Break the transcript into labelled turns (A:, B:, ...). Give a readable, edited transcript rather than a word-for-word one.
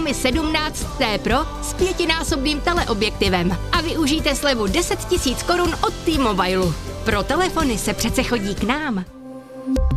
A: Xiaomi 17T Pro s 5násobným teleobjektivem a využijte slevu 10 000 korun od T-Mobile. Pro telefony se přece chodí k nám.